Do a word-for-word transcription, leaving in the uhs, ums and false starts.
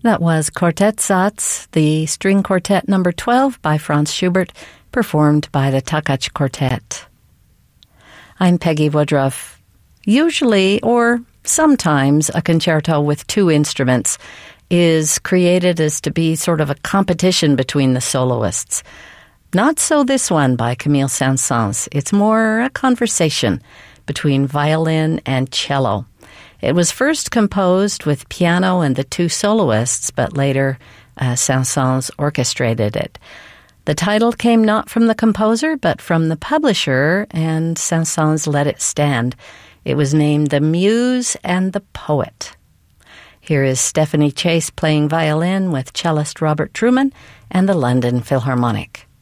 That was Quartet Satz, the string quartet number twelve by Franz Schubert, performed by the Takács Quartet. I'm Peggy Woodruff. Usually, or sometimes, a concerto with two instruments is created as to be sort of a competition between the soloists. Not so this one by Camille Saint-Saëns. It's more a conversation between violin and cello. It was first composed with piano and the two soloists, but later uh, Saint-Saëns orchestrated it. The title came not from the composer, but from the publisher, and Saint-Saëns let it stand. It was named The Muse and the Poet. Here is Stephanie Chase playing violin with cellist Robert Truman and the London Philharmonic.